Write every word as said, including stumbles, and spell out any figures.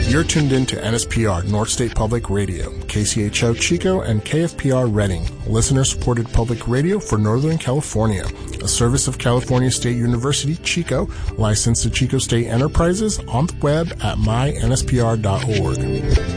You're tuned in to N S P R, North State Public Radio, K C H O Chico, and K F P R Redding, listener-supported public radio for Northern California, a service of California State University, Chico, licensed to Chico State Enterprises, on the web at my N S P R dot org.